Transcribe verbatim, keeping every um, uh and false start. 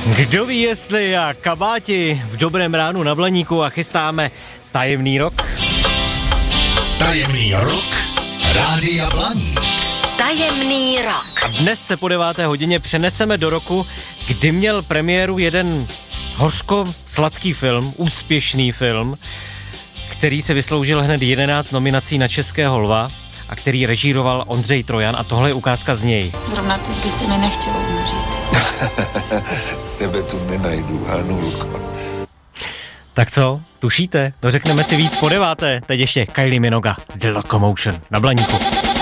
Kdo ví, jestli a kabáti v dobrém ránu na Blaníku a chystáme tajemný rok. Tajemný rok Rádia Blaník. Tajemný rok. A dnes se po deváté hodině přeneseme do roku, kdy měl premiéru jeden hořko-sladký film, úspěšný film, který se vysloužil hned jedenáct nominací na Českého lva a který režíroval Ondřej Trojan a tohle je ukázka z něj. Zrovna ty by si mi nechtěl umřít. Tebe tu nenajdu, Hanulko. Tak co, tušíte? To řekneme si víc po deváté. Teď ještě Kylie Minogue, The Locomotion na Blaníku.